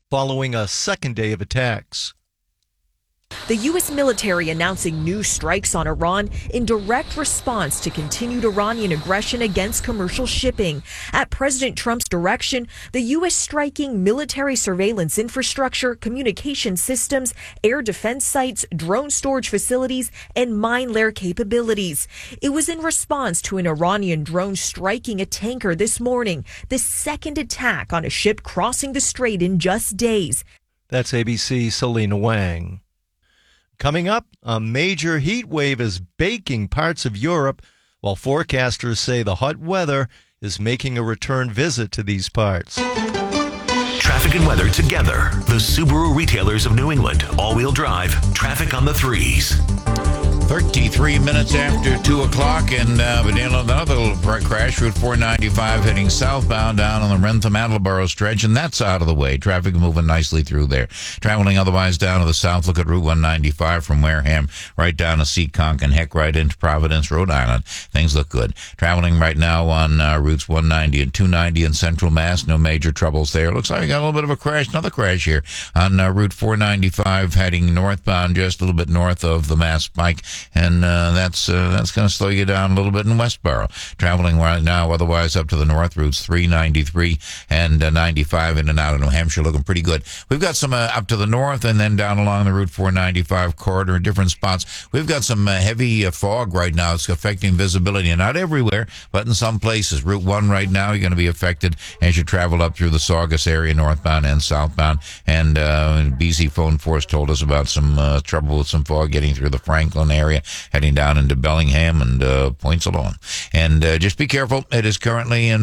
following a second day of attacks. The U.S. military announcing new strikes on Iran in direct response to continued Iranian aggression against commercial shipping. At President Trump's direction, the U.S. striking military surveillance infrastructure, communication systems, air defense sites, drone storage facilities, and mine layer capabilities. It was in response to an Iranian drone striking a tanker this morning, the second attack on a ship crossing the strait in just days. That's ABC's Selena Wang. Coming up, a major heat wave is baking parts of Europe, while forecasters say the hot weather is making a return visit to these parts. Traffic and weather together. The Subaru retailers of New England. All-wheel drive. Traffic on the threes. 33 minutes after 2 o'clock, and another little crash, Route 495 heading southbound down on the Rentham-Attleboro stretch, and that's out of the way. Traffic moving nicely through there. Traveling otherwise down to the south, look at Route 195 from Wareham right down to Seekonk and heck right into Providence, Rhode Island. Things look good. Traveling right now on routes 190 and 290 in Central Mass. No major troubles there. Looks like we got a little bit of a crash, another crash here on Route 495 heading northbound, just a little bit north of the Mass Pike. And that's going to slow you down a little bit in Westboro. Traveling right now, otherwise up to the north, routes 393 and 95 in and out of New Hampshire, looking pretty good. We've got some up to the north and then down along the Route 495 corridor in different spots. We've got some heavy fog right now. It's affecting visibility, and not everywhere, but in some places. Route 1 right now, you're going to be affected as you travel up through the Saugus area, northbound and southbound. And BZ Phone Force told us about some trouble with some fog getting through the Franklin area, heading down into Bellingham and points along. And just be careful. It is currently in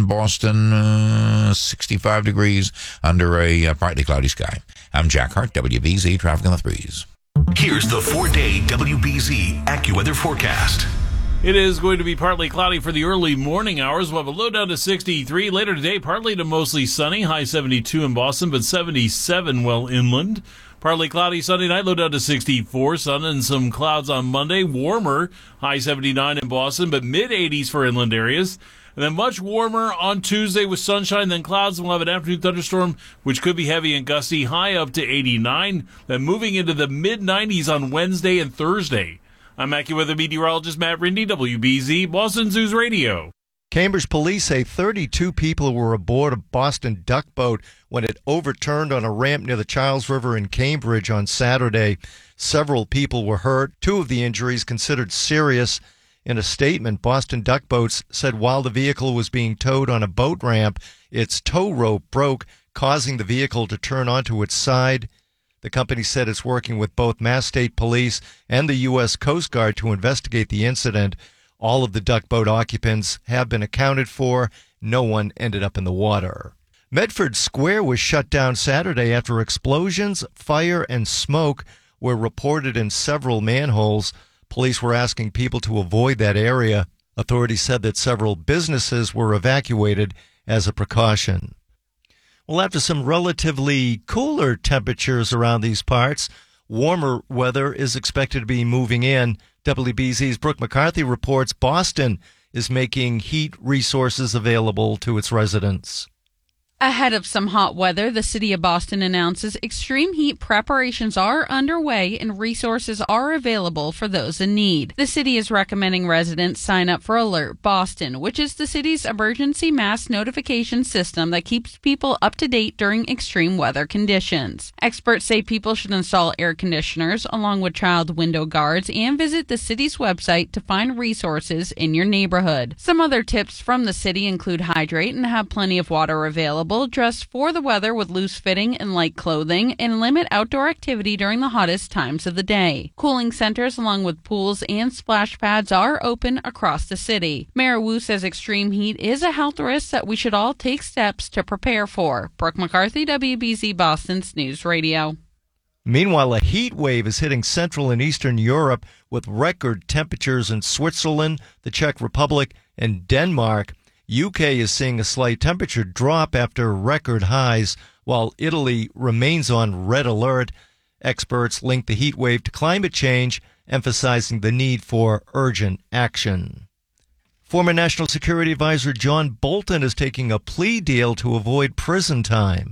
Boston 65 degrees under a partly cloudy sky. I'm Jack Hart, WBZ Traffic on the Threes. Here's the 4-day WBZ AccuWeather forecast. It is going to be partly cloudy for the early morning hours. We'll have a low down to 63. Later today, partly to mostly sunny. High 72 in Boston, but 77 well inland. Partly cloudy Sunday night, low down to 64. Sun and some clouds on Monday. Warmer, high 79 in Boston, but mid-80s for inland areas. And then much warmer on Tuesday with sunshine, then clouds. We'll have an afternoon thunderstorm, which could be heavy and gusty, high up to 89. Then moving into the mid-90s on Wednesday and Thursday. I'm AccuWeather meteorologist Matt Rindy, WBZ, Boston News Radio. Cambridge police say 32 people were aboard a Boston duck boat when it overturned on a ramp near the Charles River in Cambridge on Saturday. Several people were hurt. 2 of the injuries considered serious. In a statement, Boston Duck Boats said while the vehicle was being towed on a boat ramp, its tow rope broke, causing the vehicle to turn onto its side. The company said it's working with both Mass State Police and the U.S. Coast Guard to investigate the incident. All of the duck boat occupants have been accounted for. No one ended up in the water. Medford Square was shut down Saturday after explosions, fire, and smoke were reported in several manholes. Police were asking people to avoid that area. Authorities said that several businesses were evacuated as a precaution. Well, after some relatively cooler temperatures around these parts, warmer weather is expected to be moving in. WBZ's Brooke McCarthy reports Boston is making heat resources available to its residents. Ahead of some hot weather, the city of Boston announces extreme heat preparations are underway and resources are available for those in need. The city is recommending residents sign up for Alert Boston, which is the city's emergency mass notification system that keeps people up to date during extreme weather conditions. Experts say people should install air conditioners along with child window guards and visit the city's website to find resources in your neighborhood. Some other tips from the city include hydrate and have plenty of water available. Dress for the weather with loose fitting and light clothing, and limit outdoor activity during the hottest times of the day. Cooling centers along with pools and splash pads are open across the city. Mayor Wu says extreme heat is a health risk that we should all take steps to prepare for. Brooke McCarthy, WBZ Boston's News Radio. Meanwhile, a heat wave is hitting Central and Eastern Europe with record temperatures in Switzerland, the Czech Republic, and Denmark. UK is seeing a slight temperature drop after record highs, while Italy remains on red alert. Experts link the heat wave to climate change, emphasizing the need for urgent action. Former National Security Advisor John Bolton is taking a plea deal to avoid prison time.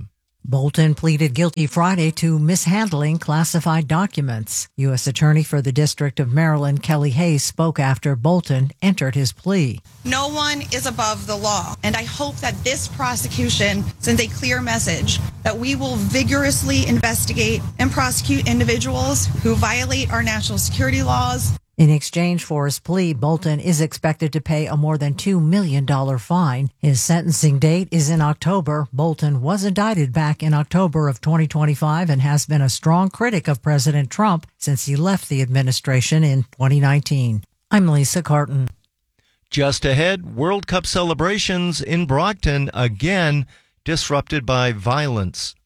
Bolton pleaded guilty Friday to mishandling classified documents. U.S. Attorney for the District of Maryland, Kelly Hayes, spoke after Bolton entered his plea. No one is above the law, and I hope that this prosecution sends a clear message that we will vigorously investigate and prosecute individuals who violate our national security laws. In exchange for his plea, Bolton is expected to pay a more than $2 million fine. His sentencing date is in October. Bolton was indicted back in October of 2025 and has been a strong critic of President Trump since he left the administration in 2019. I'm Lisa Carton. Just ahead, World Cup celebrations in Brockton again disrupted by violence.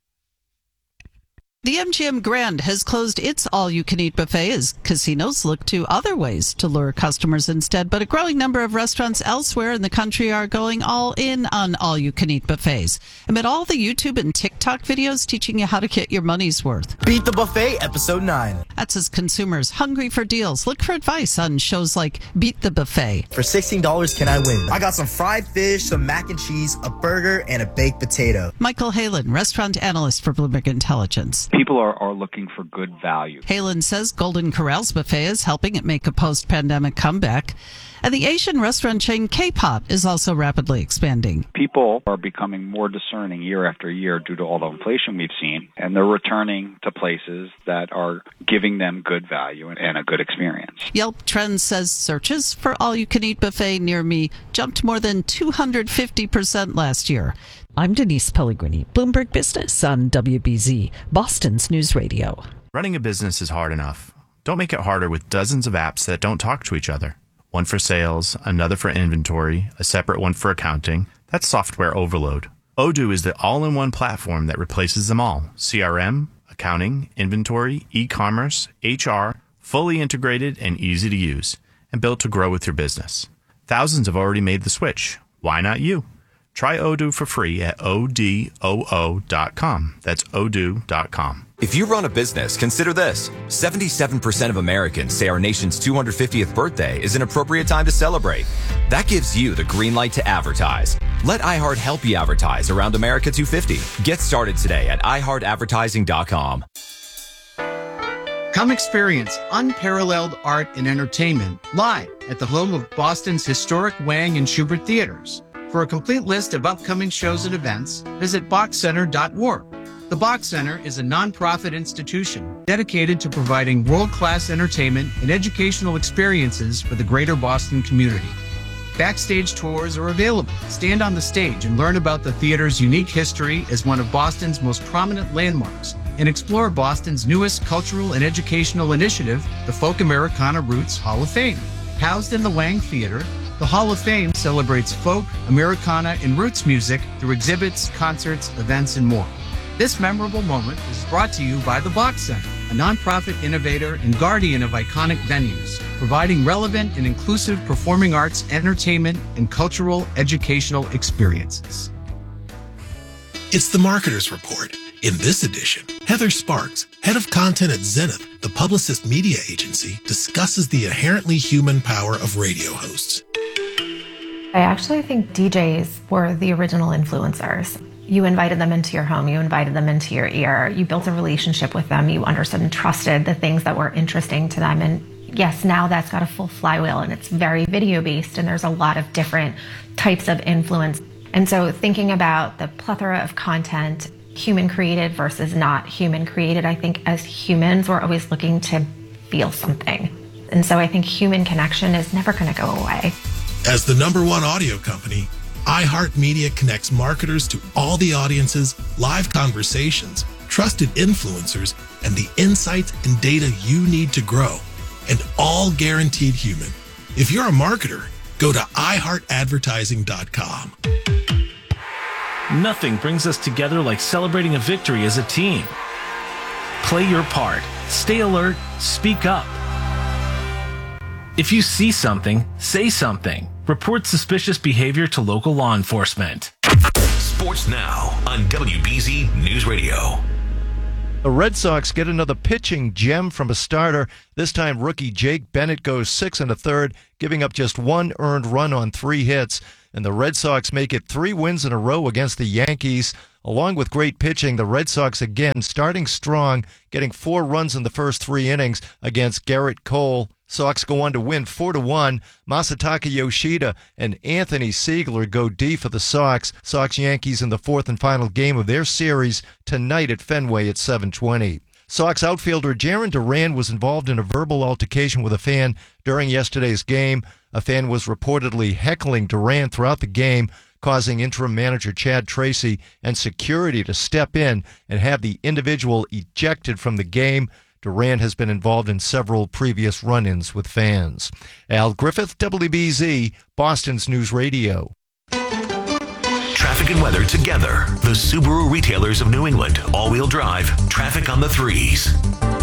The MGM Grand has closed its all-you-can-eat buffet as casinos look to other ways to lure customers instead. But a growing number of restaurants elsewhere in the country are going all in on all-you-can-eat buffets. Amid all the YouTube and TikTok videos teaching you how to get your money's worth. Beat the Buffet, Episode 9. That's as consumers hungry for deals look for advice on shows like Beat the Buffet. For $16, can I win? I got some fried fish, some mac and cheese, a burger, and a baked potato. Michael Halen, restaurant analyst for Bloomberg Intelligence. People are looking for good value. Halen says Golden Corral's buffet is helping it make a post-pandemic comeback. And the Asian restaurant chain K-Pot is also rapidly expanding. People are becoming more discerning year after year due to all the inflation we've seen, and they're returning to places that are giving them good value and a good experience. Yelp Trends says searches for all-you-can-eat buffet near me jumped more than 250% last year. I'm Denise Pellegrini, Bloomberg Business on WBZ, Boston's News Radio. Running a business is hard enough. Don't make it harder with dozens of apps that don't talk to each other. One for sales, another for inventory, a separate one for accounting. That's software overload. Odoo is the all-in-one platform that replaces them all. CRM, accounting, inventory, e-commerce, HR, fully integrated and easy to use, and built to grow with your business. Thousands have already made the switch. Why not you? Try Odoo for free at odoo.com. That's odoo.com. If you run a business, consider this. 77% of Americans say our nation's 250th birthday is an appropriate time to celebrate. That gives you the green light to advertise. Let iHeart help you advertise around America 250. Get started today at iHeartAdvertising.com. Come experience unparalleled art and entertainment live at the home of Boston's historic Wang and Schubert Theaters. For a complete list of upcoming shows and events, visit boxcenter.org. The Box Center is a nonprofit institution dedicated to providing world-class entertainment and educational experiences for the greater Boston community. Backstage tours are available. Stand on the stage and learn about the theater's unique history as one of Boston's most prominent landmarks, and explore Boston's newest cultural and educational initiative, the Folk Americana Roots Hall of Fame. Housed in the Wang Theater, the Hall of Fame celebrates folk, Americana, and roots music through exhibits, concerts, events, and more. This memorable moment is brought to you by the Box Center, a nonprofit innovator and guardian of iconic venues, providing relevant and inclusive performing arts, entertainment, and cultural educational experiences. It's the Marketer's Report. In this edition, Heather Sparks, head of content at Zenith, the Publicist media agency, discusses the inherently human power of radio hosts. I actually think DJs were the original influencers. You invited them into your home, you invited them into your ear, you built a relationship with them, you understood and trusted the things that were interesting to them. And yes, now that's got a full flywheel and it's very video based and there's a lot of different types of influence. And so thinking about the plethora of content, human created versus not human created, I think as humans, we're always looking to feel something. And so I think human connection is never going to go away. As the #1 audio company, iHeartMedia connects marketers to all the audiences, live conversations, trusted influencers, and the insights and data you need to grow, and all guaranteed human. If you're a marketer, go to iHeartAdvertising.com. Nothing brings us together like celebrating a victory as a team. Play your part. Stay alert. Speak up. If you see something, say something. Report suspicious behavior to local law enforcement. Sports now on WBZ News Radio. The Red Sox get another pitching gem from a starter. This time, rookie Jake Bennett goes 6 1/3, giving up just 1 earned run on 3 hits. and the Red Sox make it 3 wins in a row against the Yankees. Along with great pitching, the Red Sox again starting strong, getting 4 runs in the first 3 innings against Garrett Cole. Sox go on to win 4-1. Masataka Yoshida and Anthony Siegler go D for the Sox. Sox-Yankees in the 4th and final game of their series tonight at Fenway at 7:20. Sox outfielder Jarren Duran was involved in a verbal altercation with a fan during yesterday's game. A fan was reportedly heckling Duran throughout the game, causing interim manager Chad Tracy and security to step in and have the individual ejected from the game. Duran has been involved in several previous run-ins with fans. Al Griffith, WBZ, Boston's News Radio. Traffic and weather together. The Subaru retailers of New England. All-wheel drive. Traffic on the 3s.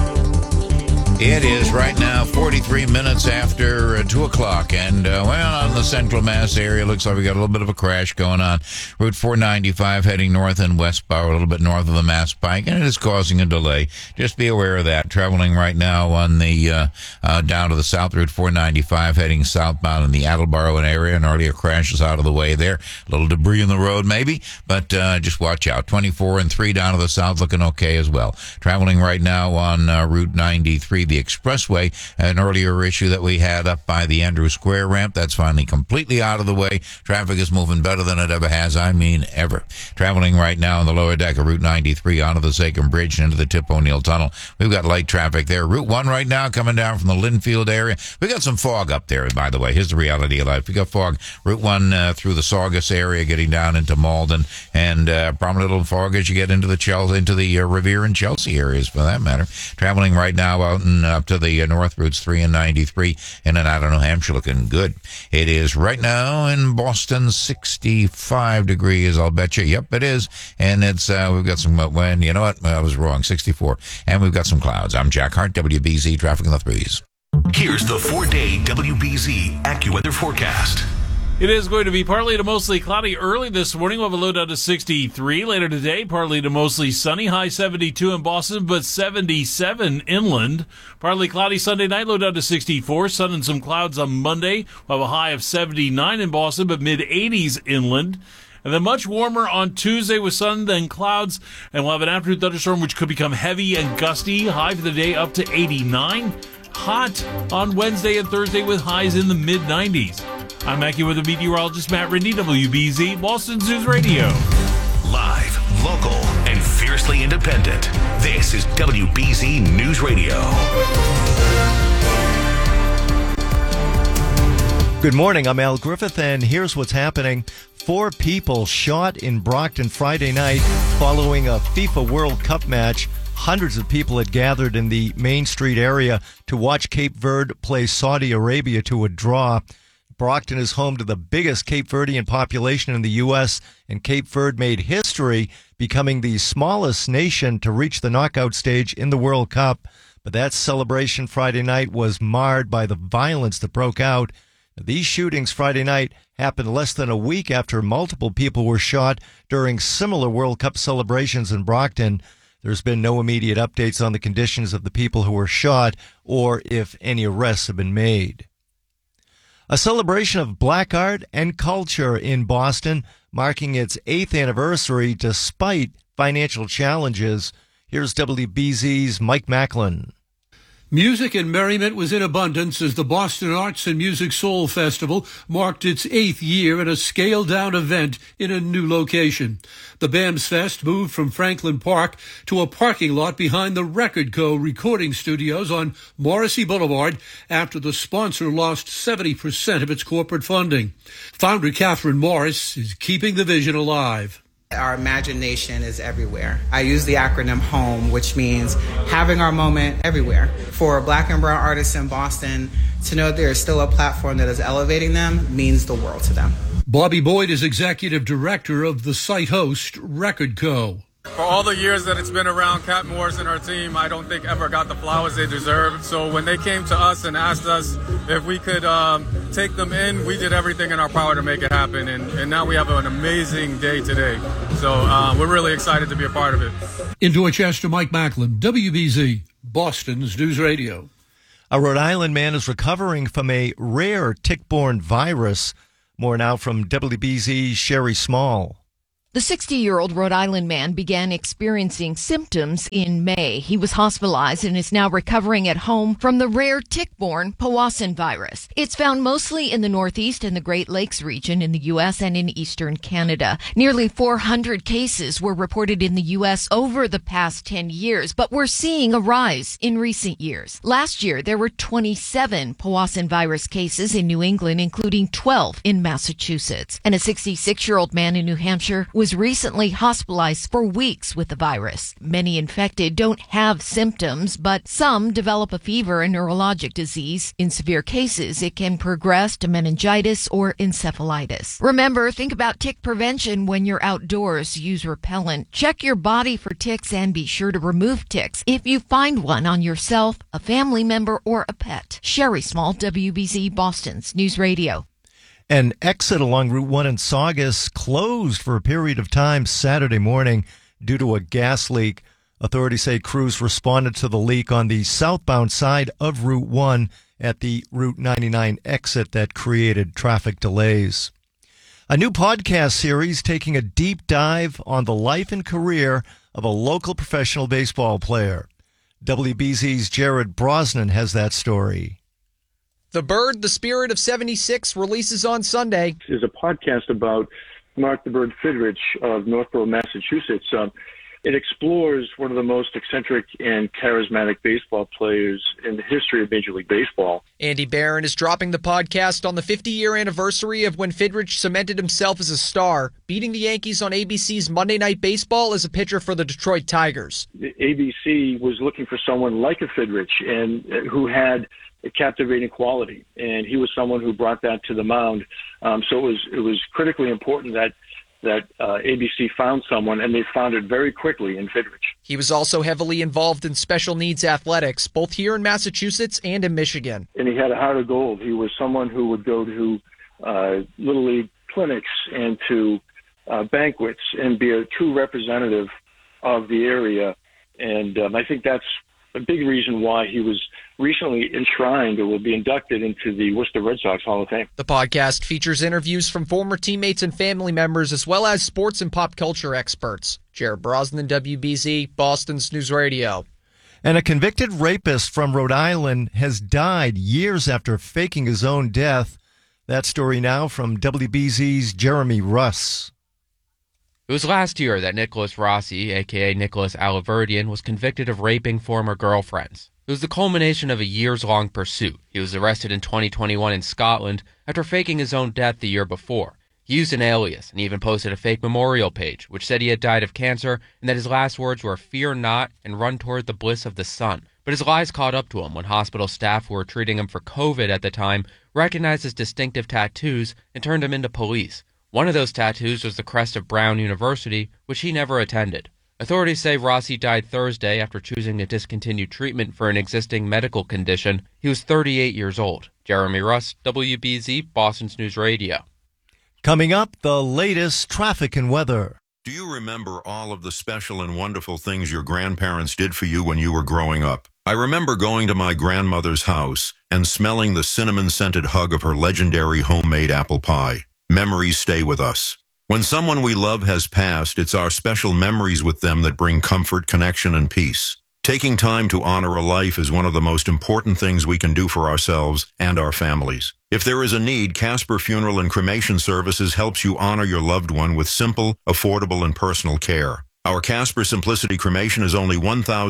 It is right now 43 minutes after 2 o'clock, and well, on the Central Mass area, looks like we got a little bit of a crash going on. Route 495 heading north and westbound, a little bit north of the Mass Pike, and it is causing a delay. Just be aware of that. Traveling right now on the down to the South Route 495 heading southbound in the Attleboro area. An earlier crash is out of the way there. A little debris in the road maybe, but just watch out. 24 and 3 down to the south looking okay as well. Traveling right now on Route 93, the expressway, an earlier issue that we had up by the Andrew Square ramp, that's finally completely out of the way. Traffic is moving better than it ever has, I mean ever. Traveling right now on the lower deck of Route 93 onto the Sachem Bridge and into the Tip O'Neill Tunnel. We've got light traffic there. Route 1 right now coming down from the Linfield area. We got some fog up there, by the way. Here's the reality of life. We got fog. Route 1 through the Saugus area getting down into Malden, and prominent little fog as you get into the Revere and Chelsea areas for that matter. Traveling right now out and up to the north routes 3 and 93 in and out of New Hampshire looking good. It is right now in Boston 65 degrees, I'll bet you. Yep, it is. And it's we've got some wind. You know what? I was wrong. 64. And we've got some clouds. I'm Jack Hart, WBZ Traffic in the 3s. Here's the 4-day WBZ AccuWeather forecast. It is going to be partly to mostly cloudy early this morning. We'll have a low down to 63. Later today, partly to mostly sunny. High 72 in Boston, but 77 inland. Partly cloudy Sunday night, low down to 64. Sun and some clouds on Monday. We'll have a high of 79 in Boston, but mid-80s inland. And then much warmer on Tuesday with sun, then clouds. And we'll have an afternoon thunderstorm, which could become heavy and gusty. High for the day up to 89. Hot on Wednesday and Thursday with highs in the mid-90s. I'm AccuWeather meteorologist Matt Rindy, WBZ, Boston's News Radio. Live, local, and fiercely independent. This is WBZ News Radio. Good morning, I'm Al Griffith, and here's what's happening. 4 people shot in Brockton Friday night following a FIFA World Cup match. Hundreds of people had gathered in the Main Street area to watch Cape Verde play Saudi Arabia to a draw. Brockton is home to the biggest Cape Verdean population in the U.S., and Cape Verde made history, becoming the smallest nation to reach the knockout stage in the World Cup. But that celebration Friday night was marred by the violence that broke out. These shootings Friday night happened less than a week after multiple people were shot during similar World Cup celebrations in Brockton. There's been no immediate updates on the conditions of the people who were shot or if any arrests have been made. A celebration of black art and culture in Boston, marking its 8th anniversary despite financial challenges. Here's WBZ's Mike Macklin. Music and merriment was in abundance as the Boston Arts and Music Soul Festival marked its 8th year in a scaled-down event in a new location. The BAMS Fest moved from Franklin Park to a parking lot behind the Record Co. recording studios on Morrissey Boulevard after the sponsor lost 70% of its corporate funding. Founder Catherine Morris is keeping the vision alive. Our imagination is everywhere. I use the acronym HOME, which means having our moment everywhere. For Black and brown artists in Boston, to know there is still a platform that is elevating them means the world to them. Bobby Boyd is executive director of the site host Record Co. For all the years that it's been around, Cat Morris and her team, I don't think ever got the flowers they deserved. So when they came to us and asked us if we could take them in, we did everything in our power to make it happen. And now we have an amazing day today. So we're really excited to be a part of it. In Dorchester, Mike Macklin, WBZ, Boston's News Radio. A Rhode Island man is recovering from a rare tick-borne virus. More now from WBZ's Sherry Small. The 60-year-old Rhode Island man began experiencing symptoms in May. He was hospitalized and is now recovering at home from the rare tick-borne Powassan virus. It's found mostly in the Northeast and the Great Lakes region in the U.S. and in eastern Canada. Nearly 400 cases were reported in the U.S. over the past 10 years, but we're seeing a rise in recent years. Last year, there were 27 Powassan virus cases in New England, including 12 in Massachusetts. And a 66-year-old man in New Hampshire was recently hospitalized for weeks with the virus. Many infected don't have symptoms, but some develop a fever and neurologic disease. In severe cases, it can progress to meningitis or encephalitis. Remember, think about tick prevention when you're outdoors. Use repellent. Check your body for ticks and be sure to remove ticks if you find one on yourself, a family member, or a pet. Sherry Small, WBZ Boston's News Radio. An exit along Route 1 in Saugus closed for a period of time Saturday morning due to a gas leak. Authorities say crews responded to the leak on the southbound side of Route 1 at the Route 99 exit that created traffic delays. A new podcast series taking a deep dive on the life and career of a local professional baseball player. WBZ's Jared Brosnan has that story. The Bird, the Spirit of 76 releases on Sunday. Is a podcast about Mark the Bird Fidrych of Northborough, Massachusetts. It explores one of the most eccentric and charismatic baseball players in the history of Major League Baseball. Andy Barron is dropping the podcast on the 50-year anniversary of when Fidrych cemented himself as a star, beating the Yankees on ABC's Monday Night Baseball as a pitcher for the Detroit Tigers. The ABC was looking for someone like a Fidrych and who had a captivating quality, and he was someone who brought that to the mound. So it was critically important that ABC found someone, and they found it very quickly in Fidrych. He was also heavily involved in special needs athletics, both here in Massachusetts and in Michigan. And he had a heart of gold. He was someone who would go to Little League clinics and to banquets and be a true representative of the area. And I think that's a big reason why he was recently enshrined or will be inducted into the Worcester Red Sox Hall of Fame. The podcast features interviews from former teammates and family members, as well as sports and pop culture experts. Jared Brosnan, WBZ, Boston's News Radio. And a convicted rapist from Rhode Island has died years after faking his own death. That story now from WBZ's Jeremy Russ. It was last year that Nicholas Rossi, a.k.a. Nicholas Aliverdian, was convicted of raping former girlfriends. It was the culmination of a years-long pursuit. He was arrested in 2021 in Scotland after faking his own death the year before. He used an alias and even posted a fake memorial page, which said he had died of cancer and that his last words were, "Fear not and run toward the bliss of the sun." But his lies caught up to him when hospital staff who were treating him for COVID at the time recognized his distinctive tattoos and turned him into police. One of those tattoos was the crest of Brown University, which he never attended. Authorities say Rossi died Thursday after choosing to discontinue treatment for an existing medical condition. He was 38 years old. Jeremy Russ, WBZ, Boston's News Radio. Coming up, the latest traffic and weather. Do you remember all of the special and wonderful things your grandparents did for you when you were growing up? I remember going to my grandmother's house and smelling the cinnamon-scented hug of her legendary homemade apple pie. Memories stay with us. When someone we love has passed, it's our special memories with them that bring comfort, connection, and peace. Taking time to honor a life is one of the most important things we can do for ourselves and our families. If there is a need, Casper Funeral and Cremation Services helps you honor your loved one with simple, affordable, and personal care. Our Casper Simplicity Cremation is only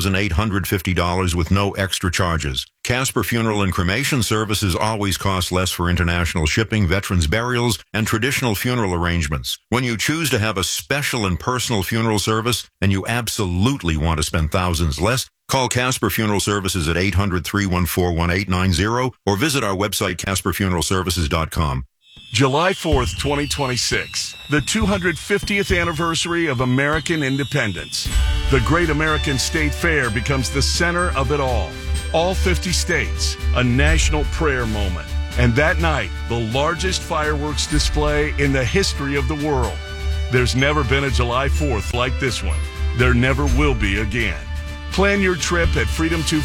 $1,850 with no extra charges. Casper Funeral and Cremation Services always cost less for international shipping, veterans burials, and traditional funeral arrangements. When you choose to have a special and personal funeral service, and you absolutely want to spend thousands less, call Casper Funeral Services at 800-314-1890 or visit our website, CasperFuneralServices.com. July 4th, 2026, the 250th anniversary of American independence. The Great American State Fair becomes the center of it all. All 50 states, a national prayer moment. And that night, the largest fireworks display in the history of the world. There's never been a July 4th like this one. There never will be again. Plan your trip at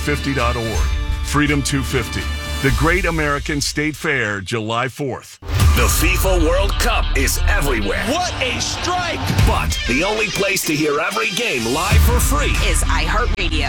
freedom250.org. Freedom 250, the Great American State Fair, July 4th. The FIFA World Cup is everywhere. What a strike! But the only place to hear every game live for free is iHeartRadio.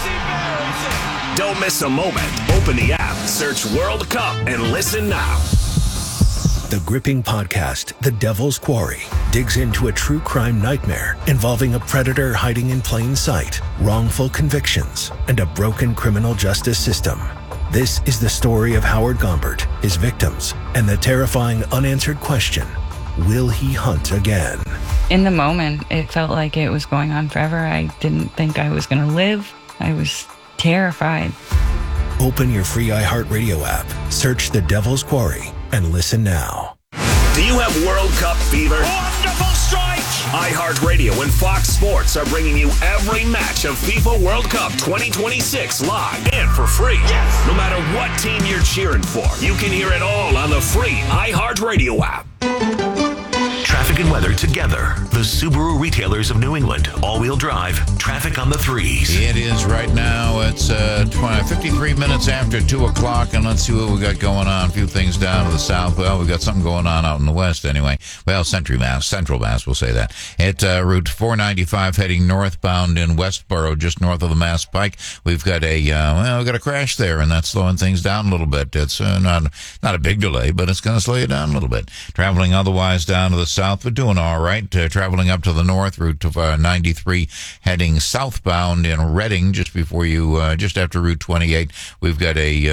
Don't miss a moment. Open the app, search World Cup, and listen now. The gripping podcast, The Devil's Quarry, digs into a true crime nightmare involving a predator hiding in plain sight, wrongful convictions, and a broken criminal justice system. This is the story of Howard Gombert, his victims, and the terrifying unanswered question, will he hunt again? In the moment, it felt like it was going on forever. I didn't think I was going to live. I was terrified. Open your free iHeartRadio app, search The Devil's Quarry, and listen now. Do you have World Cup fever? Wonderful strike! iHeartRadio and Fox Sports are bringing you every match of FIFA World Cup 2026 live and for free. Yes! No matter what team you're cheering for, you can hear it all on the free iHeartRadio app. Traffic and weather together. The Subaru retailers of New England. All-wheel drive. Traffic on the 3s. It is right now. It's 53 minutes after 2 o'clock, and let's see what we got going on. A few things down to the south. Well, we got something going on out in the west anyway. Well, Central Mass, we'll say that. At Route 495 heading northbound in Westboro, just north of the Mass Pike, we've got a crash there, and that's slowing things down a little bit. It's not a big delay, but it's going to slow you down a little bit. Traveling otherwise down to the south, but doing all right. Traveling up to the north, Route 93 heading southbound in Reading, just after Route 28. We've got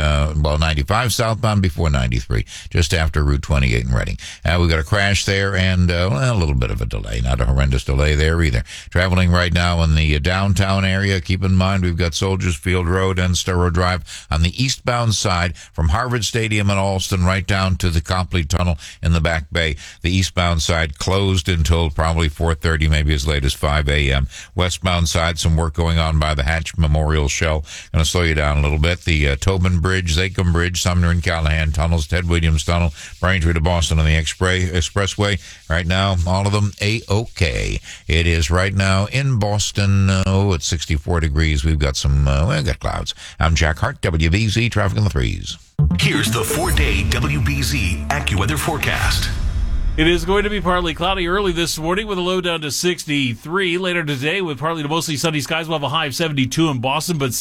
95 southbound before 93, just after Route 28 in Reading. We've got a crash there and a little bit of a delay, not a horrendous delay there either. Traveling right now in the downtown area, keep in mind we've got Soldiers Field Road and Storrow Drive on the eastbound side from Harvard Stadium in Alston right down to the Copley Tunnel in the Back Bay. The eastbound side closed until probably 4:30, maybe as late as 5 a.m. Westbound side, some work going on by the Hatch Memorial Shell. Going to slow you down a little bit. The Tobin Bridge, Zachem Bridge, Sumner and Callahan Tunnels, Ted Williams Tunnel, Braintree to Boston on the Expressway. Right now, all of them A-OK. It is right now in Boston. It's 64 degrees. We've got got clouds. I'm Jack Hart, WBZ, traffic on the 3s. Here's the 4-day WBZ AccuWeather forecast. It is going to be partly cloudy early this morning with a low down to 63. Later today with partly to mostly sunny skies. We'll have a high of 72 in Boston, but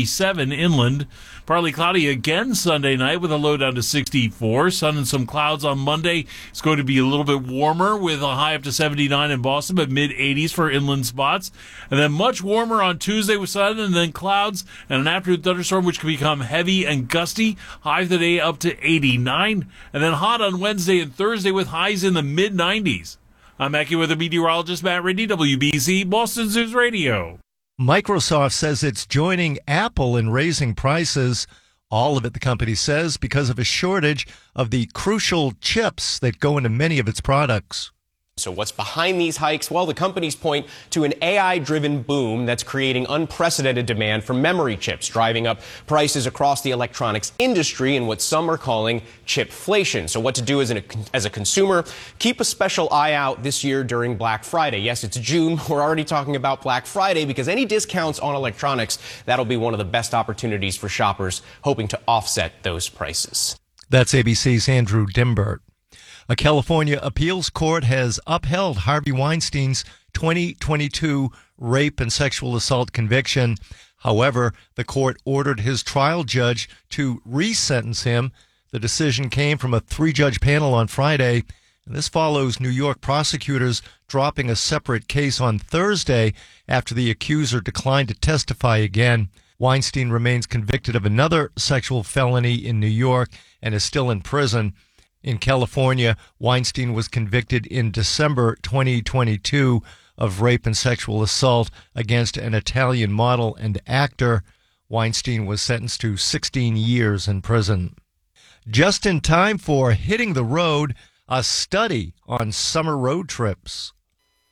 77 inland. Partly cloudy again Sunday night with a low down to 64. Sun and some clouds on Monday. It's going to be a little bit warmer with a high up to 79 in Boston, but mid-80s for inland spots. And then much warmer on Tuesday with sun and then clouds and an afternoon thunderstorm which can become heavy and gusty. High today up to 89. And then hot on Wednesday and Thursday with highs in the mid-90s. I'm AccuWeather meteorologist Matt Ridley, WBZ, Boston News Radio. Microsoft says it's joining Apple in raising prices. All of it, the company says, because of a shortage of the crucial chips that go into many of its products. So what's behind these hikes? Well, the companies point to an AI-driven boom that's creating unprecedented demand for memory chips, driving up prices across the electronics industry in what some are calling chipflation. So what to do as a consumer? Keep a special eye out this year during Black Friday. Yes, it's June. We're already talking about Black Friday because any discounts on electronics, that'll be one of the best opportunities for shoppers hoping to offset those prices. That's ABC's Andrew Dimbert. A California appeals court has upheld Harvey Weinstein's 2022 rape and sexual assault conviction. However, the court ordered his trial judge to resentence him. The decision came from a 3-judge panel on Friday. And this follows New York prosecutors dropping a separate case on Thursday after the accuser declined to testify again. Weinstein remains convicted of another sexual felony in New York and is still in prison. In California, Weinstein was convicted in December 2022 of rape and sexual assault against an Italian model and actor. Weinstein was sentenced to 16 years in prison. Just in time for Hitting the Road, a study on summer road trips.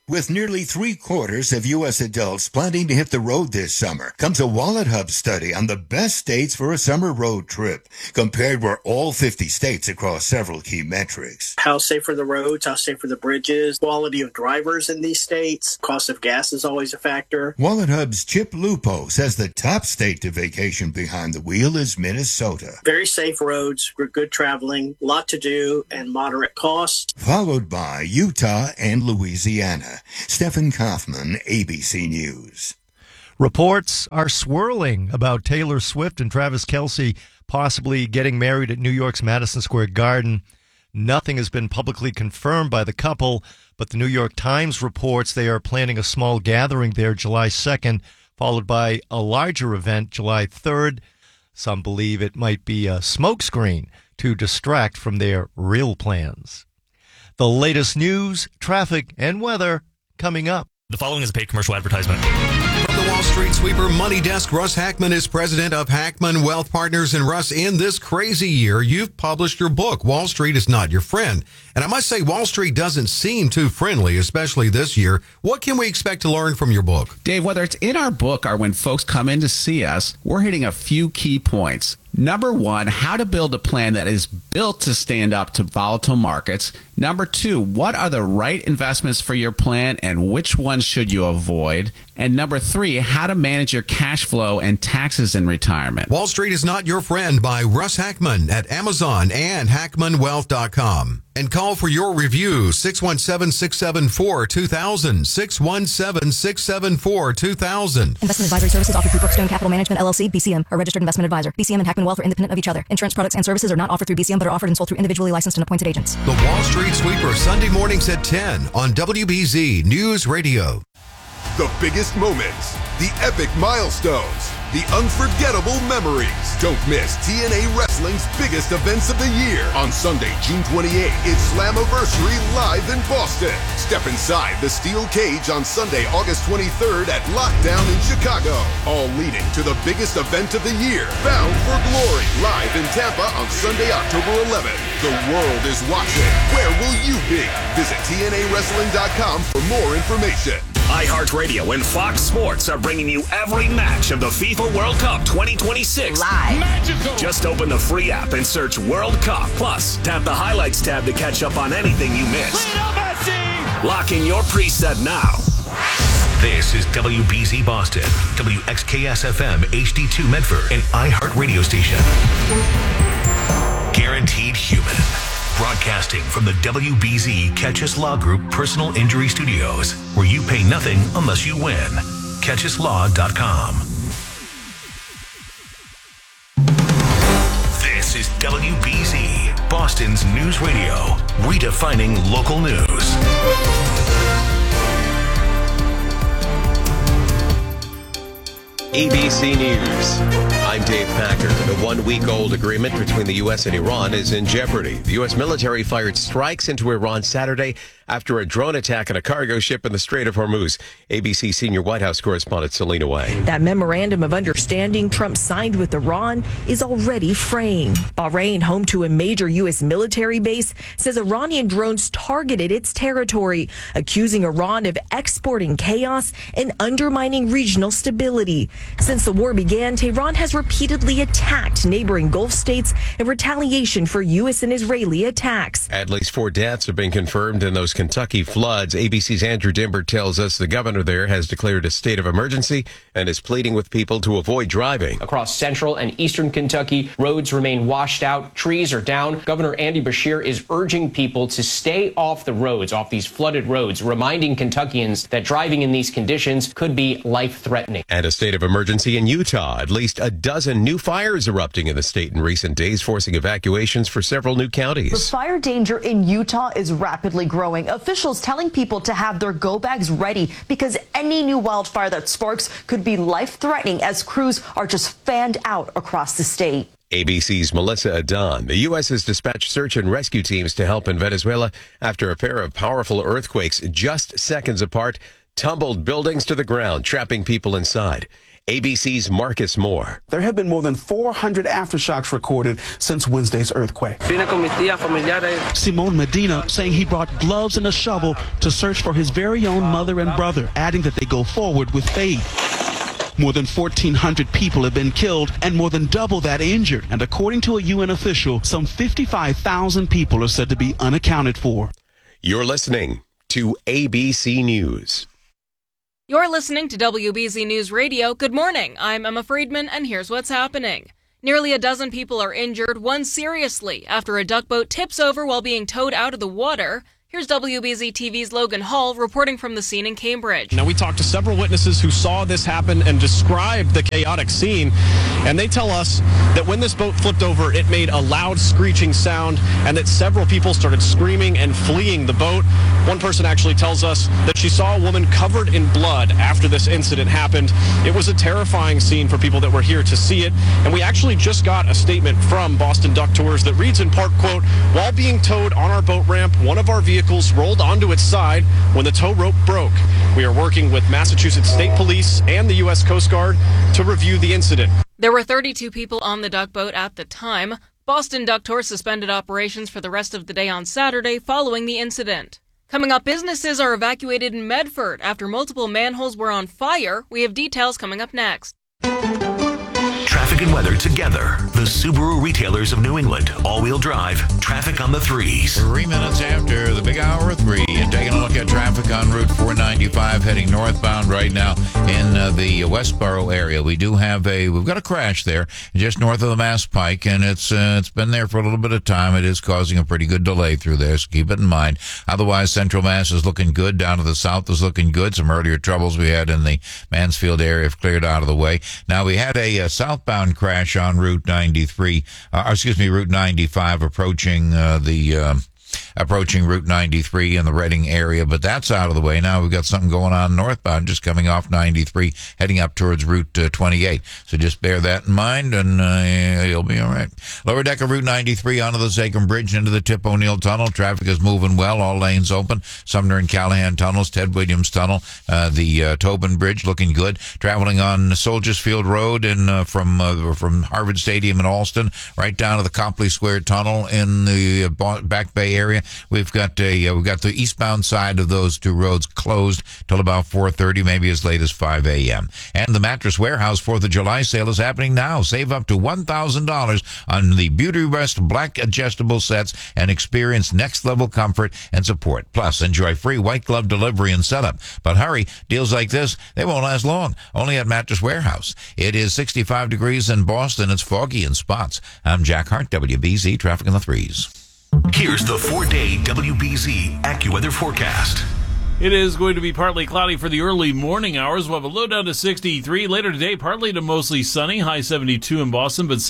With nearly 3/4 of U.S. adults planning to hit the road this summer, comes a WalletHub study on the best states for a summer road trip, compared with all 50 states across several key metrics. How safe are the roads? How safe are the bridges? Quality of drivers in these states? Cost of gas is always a factor. WalletHub's Chip Lupo says the top state to vacation behind the wheel is Minnesota. Very safe roads, good traveling, lot to do, and moderate cost. Followed by Utah and Louisiana. Stephen Kaufman, ABC News. Reports are swirling about Taylor Swift and Travis Kelce possibly getting married at New York's Madison Square Garden. Nothing has been publicly confirmed by the couple, but the New York Times reports they are planning a small gathering there July 2nd, followed by a larger event July 3rd. Some believe it might be a smokescreen to distract from their real plans. The latest news, traffic, and weather coming up. The following is a paid commercial advertisement. From the Wall Street Sweeper Money Desk, Russ Hackman is president of Hackman Wealth Partners. And Russ, in this crazy year, you've published your book, Wall Street is Not Your Friend. And I must say, Wall Street doesn't seem too friendly, especially this year. What can we expect to learn from your book? Dave, whether it's in our book or when folks come in to see us, we're hitting a few key points. Number one, how to build a plan that is built to stand up to volatile markets. Number two, what are the right investments for your plan and which ones should you avoid? And number three, how to manage your cash flow and taxes in retirement. Wall Street is Not Your Friend by Russ Hackman at Amazon and HackmanWealth.com. And call for your review, 617-674-2000, 617-674-2000. Investment advisory services offered through Brookstone Capital Management, LLC, BCM, a registered investment advisor. BCM and Hackman Wealth are independent of each other. Insurance products and services are not offered through BCM, but are offered and sold through individually licensed and appointed agents. The Wall Street Sweeper, Sunday mornings at 10 on WBZ News Radio. The biggest moments, the epic milestones, the unforgettable memories. Don't miss TNA Wrestling's biggest events of the year. On Sunday, June 28th, it's Slammiversary live in Boston. Step inside the steel cage on Sunday, August 23rd at Lockdown in Chicago. All leading to the biggest event of the year, Bound for Glory, live in Tampa on Sunday, October 11th. The world is watching. Where will you be? Visit TNAWrestling.com for more information. iHeartRadio and Fox Sports are bringing you every match of the FIFA World Cup 2026 live. Magical. Just open the free app and search World Cup. Plus, tap the highlights tab to catch up on anything you missed. Lock in your preset now. This is WBZ Boston, WXKS-FM HD2 Medford, and iHeart Radio Station. Guaranteed Human. Broadcasting from the WBZ Catchus Law Group Personal Injury Studios, where you pay nothing unless you win. CatchusLaw.com. This is WBZ, Boston's news radio, redefining local news. ABC News. I'm Dave Packer. The one-week-old agreement between the U.S. and Iran is in jeopardy. The U.S. military fired strikes into Iran Saturday after a drone attack on a cargo ship in the Strait of Hormuz. ABC senior White House correspondent Selena Way. That memorandum of understanding Trump signed with Iran is already fraying. Bahrain, home to a major U.S. military base, says Iranian drones targeted its territory, accusing Iran of exporting chaos and undermining regional stability. Since the war began, Tehran has repeatedly attacked neighboring Gulf states in retaliation for U.S. and Israeli attacks. At least 4 deaths have been confirmed in those Kentucky floods. ABC's Andrew Dimber tells us the governor there has declared a state of emergency and is pleading with people to avoid driving. Across central and eastern Kentucky, roads remain washed out, trees are down. Governor Andy Beshear is urging people to stay off the roads, off these flooded roads, reminding Kentuckians that driving in these conditions could be life-threatening. And a state of emergency in Utah. At least a dozen new fires erupting in the state in recent days, forcing evacuations for several new counties. The fire danger in Utah is rapidly growing. Officials telling people to have their go bags ready because any new wildfire that sparks could be life-threatening as crews are just fanned out across the state. ABC's Melissa Adan. The U.S. has dispatched search and rescue teams to help in Venezuela after a pair of powerful earthquakes just seconds apart tumbled buildings to the ground, trapping people inside. ABC's Marcus Moore. There have been more than 400 aftershocks recorded since Wednesday's earthquake. Simone Medina saying he brought gloves and a shovel to search for his very own mother and brother, adding that they go forward with faith. More than 1,400 people have been killed and more than double that injured. And according to a UN official, some 55,000 people are said to be unaccounted for. You're listening to ABC News. You're listening to WBZ News Radio. Good morning. I'm Emma Friedman, and here's what's happening. Nearly a dozen people are injured, one seriously, after a duck boat tips over while being towed out of the water. Here's WBZ TV's Logan Hall reporting from the scene in Cambridge. Now, we talked to several witnesses who saw this happen and described the chaotic scene, and they tell us that when this boat flipped over, it made a loud screeching sound and that several people started screaming and fleeing the boat. One person actually tells us that she saw a woman covered in blood after this incident happened. It was a terrifying scene for people that were here to see it, and we actually just got a statement from Boston Duck Tours that reads in part, quote, "While being towed on our boat ramp, one of our vehicles rolled onto its side when the tow rope broke. We are working with Massachusetts State Police and the U.S. Coast Guard to review the incident." There were 32 people on the duck boat at the time. Boston Duck Tours suspended operations for the rest of the day on Saturday following the incident. Coming up, businesses are evacuated in Medford after multiple manholes were on fire. We have details coming up next. Traffic and weather together. The Subaru retailers of New England. All-wheel drive. Traffic on the 3s. 3 minutes after the big hour of 3, and taking a look at traffic on Route 495 heading northbound right now in the Westboro area. We've got a crash there just north of the Mass Pike, and it's been there for a little bit of time. It is causing a pretty good delay through there, so keep it in mind. Otherwise, Central Mass is looking good. Down to the south is looking good. Some earlier troubles we had in the Mansfield area have cleared out of the way. Now, we had a southbound crash on Route 95 approaching Route 93 in the Reading area, but that's out of the way. Now we've got something going on northbound, just coming off 93, heading up towards Route 28. So just bear that in mind, and you'll be all right. Lower deck of Route 93 onto the Zachem Bridge into the Tip O'Neill Tunnel. Traffic is moving well. All lanes open. Sumner and Callahan Tunnels, Ted Williams Tunnel, the Tobin Bridge looking good. Traveling on Soldiers Field Road and from Harvard Stadium in Alston right down to the Copley Square Tunnel in the Back Bay area. We've got the eastbound side of those two roads closed till about 4:30, maybe as late as 5 a.m. And the Mattress Warehouse 4th of July sale is happening now. Save up to $1,000 on the Beauty Rest Black adjustable sets and experience next level comfort and support. Plus, enjoy free white glove delivery and setup. But hurry, deals like this, they won't last long. Only at Mattress Warehouse. It is 65 degrees in Boston. It's foggy in spots. I'm Jack Hart, WBZ Traffic in the 3s. Here's the 4-day WBZ AccuWeather forecast. It is going to be partly cloudy for the early morning hours. We'll have a low down to 63. Later today, partly to mostly sunny. High 72 in Boston, but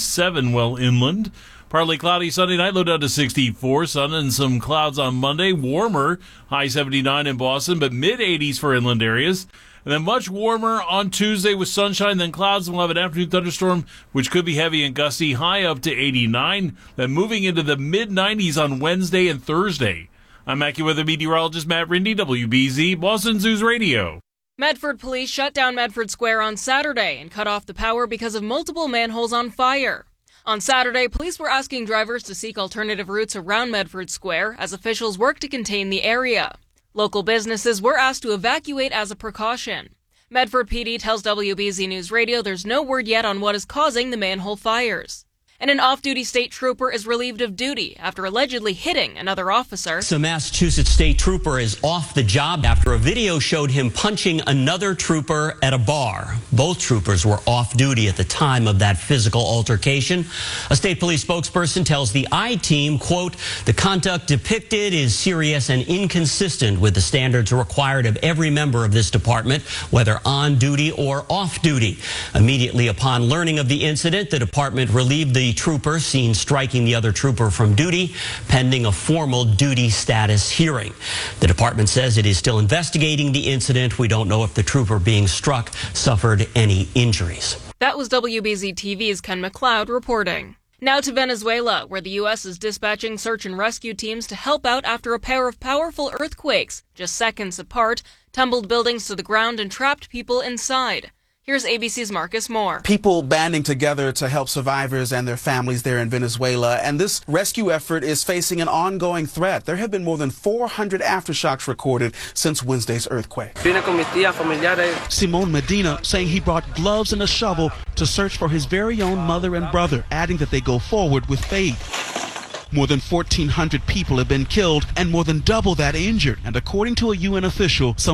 77 well inland. Partly cloudy Sunday night, low down to 64. Sun and some clouds on Monday. Warmer, high 79 in Boston, but mid-80s for inland areas. And then much warmer on Tuesday with sunshine, then clouds, and we'll have an afternoon thunderstorm, which could be heavy and gusty, high up to 89. Then moving into the mid-90s on Wednesday and Thursday. I'm AccuWeather meteorologist Matt Rindy, WBZ, Boston News Radio. Medford police shut down Medford Square on Saturday and cut off the power because of multiple manholes on fire. On Saturday, police were asking drivers to seek alternative routes around Medford Square as officials work to contain the area. Local businesses were asked to evacuate as a precaution. Medford PD tells WBZ News Radio there's no word yet on what is causing the manhole fires. And an off-duty state trooper is relieved of duty after allegedly hitting another officer. So Massachusetts state trooper is off the job after a video showed him punching another trooper at a bar. Both troopers were off duty at the time of that physical altercation. A state police spokesperson tells the I-Team, quote, "The conduct depicted is serious and inconsistent with the standards required of every member of this department, whether on duty or off duty." Immediately upon learning of the incident, the department relieved the trooper seen striking the other trooper from duty, pending a formal duty status hearing. The department says it is still investigating the incident. We don't know if the trooper being struck suffered any injuries. That was WBZ TV's Ken McLeod reporting. Now to Venezuela, where the U.S. is dispatching search and rescue teams to help out after a pair of powerful earthquakes, just seconds apart, tumbled buildings to the ground and trapped people inside. Here's ABC's Marcus Moore. People banding together to help survivors and their families there in Venezuela, and this rescue effort is facing an ongoing threat. There have been more than 400 aftershocks recorded since Wednesday's earthquake. Simon Medina saying he brought gloves and a shovel to search for his very own mother and brother, adding that they go forward with faith. More than 1,400 people have been killed and more than double that injured. And according to a UN official, some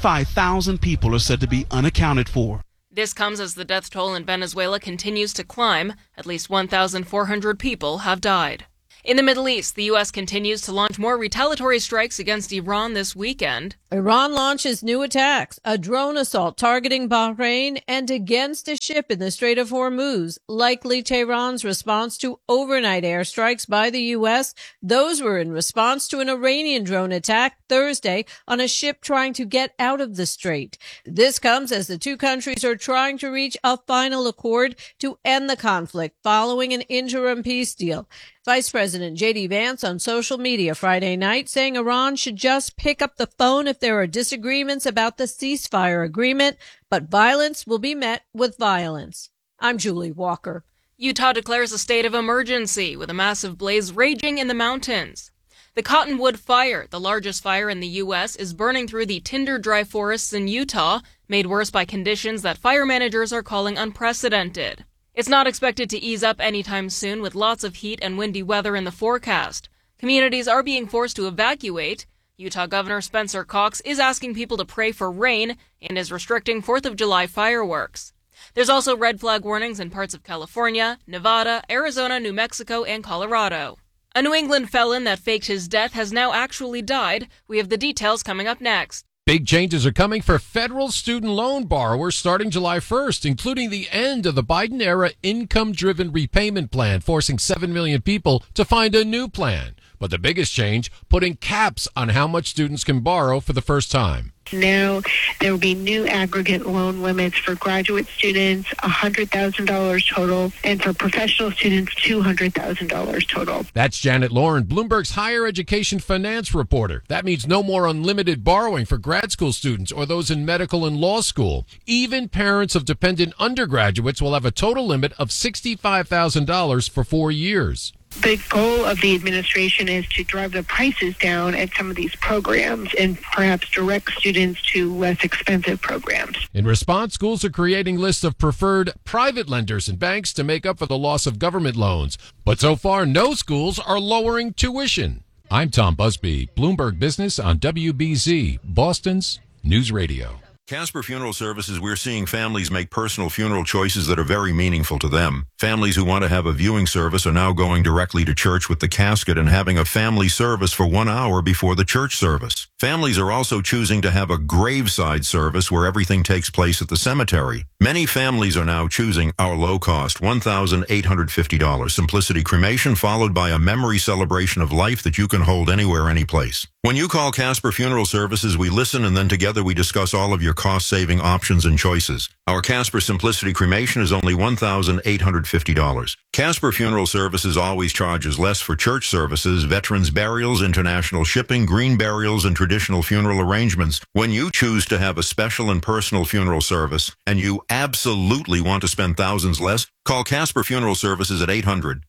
55,000 people are said to be unaccounted for. This comes as the death toll in Venezuela continues to climb. At least 1,400 people have died. In the Middle East, the U.S. continues to launch more retaliatory strikes against Iran this weekend. Iran launches new attacks, a drone assault targeting Bahrain and against a ship in the Strait of Hormuz, likely Tehran's response to overnight airstrikes by the U.S. Those were in response to an Iranian drone attack Thursday on a ship trying to get out of the strait. This comes as the two countries are trying to reach a final accord to end the conflict following an interim peace deal. Vice President J.D. Vance on social media Friday night saying Iran should just pick up the phone if there are disagreements about the ceasefire agreement, but violence will be met with violence. I'm Julie Walker. Utah declares a state of emergency with a massive blaze raging in the mountains. The Cottonwood Fire, the largest fire in the U.S., is burning through the tinder-dry forests in Utah, made worse by conditions that fire managers are calling unprecedented. It's not expected to ease up anytime soon with lots of heat and windy weather in the forecast. Communities are being forced to evacuate. Utah Governor Spencer Cox is asking people to pray for rain and is restricting 4th of July fireworks. There's also red flag warnings in parts of California, Nevada, Arizona, New Mexico, and Colorado. A New England felon that faked his death has now actually died. We have the details coming up next. Big changes are coming for federal student loan borrowers starting July 1st, including the end of the Biden-era income-driven repayment plan, forcing 7 million people to find a new plan. But the biggest change, putting caps on how much students can borrow for the first time. Now there will be new aggregate loan limits for graduate students, $100,000 total, and for professional students, $200,000 total. That's Janet Lauren, Bloomberg's higher education finance reporter. That means no more unlimited borrowing for grad school students or those in medical and law school. Even parents of dependent undergraduates will have a total limit of $65,000 for 4 years. The goal of the administration is to drive the prices down at some of these programs and perhaps direct students to less expensive programs. In response, schools are creating lists of preferred private lenders and banks to make up for the loss of government loans. But so far, no schools are lowering tuition. I'm Tom Busby, Bloomberg Business on WBZ, Boston's News Radio. Casper Funeral Services, we're seeing families make personal funeral choices that are very meaningful to them. Families who want to have a viewing service are now going directly to church with the casket and having a family service for 1 hour before the church service. Families are also choosing to have a graveside service where everything takes place at the cemetery. Many families are now choosing our low-cost $1,850 Simplicity Cremation, followed by a memory celebration of life that you can hold anywhere, anyplace. When you call Casper Funeral Services, we listen and then together we discuss all of your cost-saving options and choices. Our Casper Simplicity Cremation is only $1,850. Casper Funeral Services always charges less for church services, veterans burials, international shipping, green burials, and traditional funeral arrangements. When you choose to have a special and personal funeral service, and you absolutely want to spend thousands less, call Casper Funeral Services at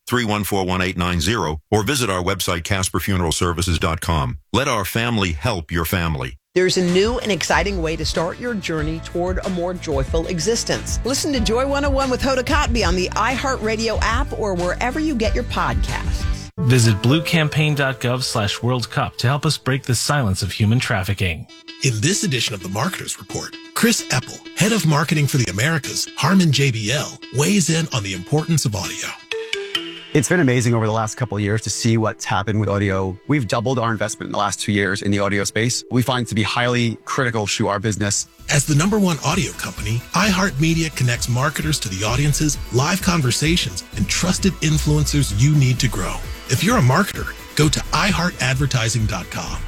800-314-1890 or visit our website, CasperFuneralServices.com. Let our family help your family. There's a new and exciting way to start your journey toward a more joyful existence. Listen to Joy 101 with Hoda Kotb on the iHeartRadio app or wherever you get your podcasts. Visit bluecampaign.gov/World Cup to help us break the silence of human trafficking. In this edition of the Marketers Report, Chris Eppel, head of marketing for the Americas, Harman JBL, weighs in on the importance of audio. It's been amazing over the last couple of years to see what's happened with audio. We've doubled our investment in the last 2 years in the audio space. We find it to be highly critical to our business. As the #1 audio company, iHeartMedia connects marketers to the audiences, live conversations, and trusted influencers you need to grow. If you're a marketer, go to iHeartAdvertising.com.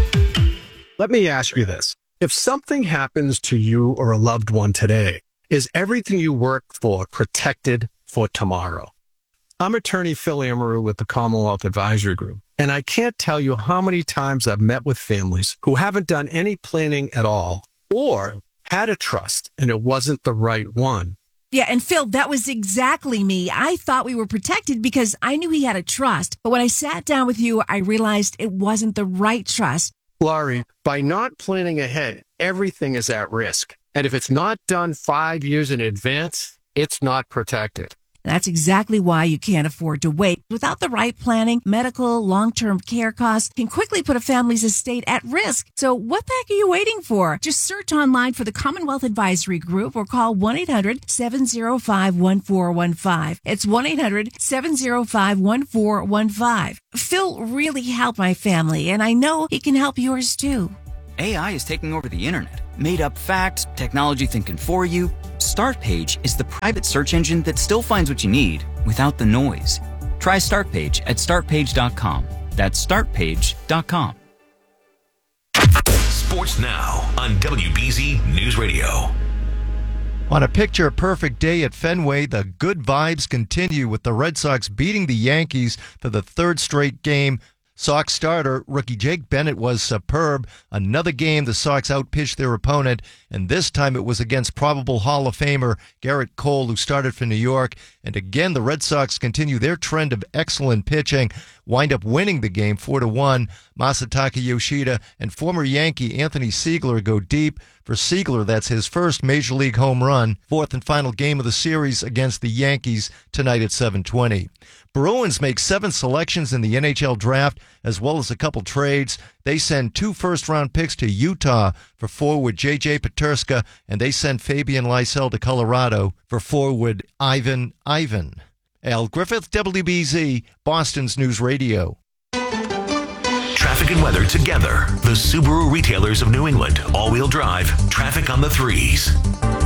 Let me ask you this. If something happens to you or a loved one today, is everything you worked for protected for tomorrow? I'm attorney Phil Amaru with the Commonwealth Advisory Group, and I can't tell you how many times I've met with families who haven't done any planning at all or had a trust and it wasn't the right one. Yeah, and Phil, that was exactly me. I thought we were protected because I knew he had a trust. But when I sat down with you, I realized it wasn't the right trust. Laurie, by not planning ahead, everything is at risk. And if it's not done 5 years in advance, it's not protected. That's exactly why you can't afford to wait. Without the right planning, medical, long-term care costs can quickly put a family's estate at risk. So what the heck are you waiting for? Just search online for the Commonwealth Advisory Group or call 1-800-705-1415. It's 1-800-705-1415. Phil really helped my family, and I know he can help yours too. AI is taking over the internet. Made up facts, technology thinking for you. Startpage is the private search engine that still finds what you need without the noise. Try Startpage at startpage.com. That's startpage.com. Sports Now on WBZ News Radio. On a picture-perfect day at Fenway, the good vibes continue with the Red Sox beating the Yankees for the third straight game. Sox starter rookie Jake Bennett was superb. Another game the Sox outpitched their opponent, and this time it was against probable Hall of Famer Garrett Cole, who started for New York. And again, the Red Sox continue their trend of excellent pitching, wind up winning the game 4-1. Masataka Yoshida and former Yankee Anthony Siegler go deep. For Siegler, that's his first Major League home run. Fourth and final game of the series against the Yankees tonight at 7:20. Bruins make 7 selections in the NHL draft, as well as a couple trades. They send 2 first-round picks to Utah for forward J.J. Peterska, and they send Fabian Lysell to Colorado for forward Ivan. Al Griffith, WBZ, Boston's News Radio. Traffic and weather together. The Subaru retailers of New England. All-wheel drive. Traffic on the 3s.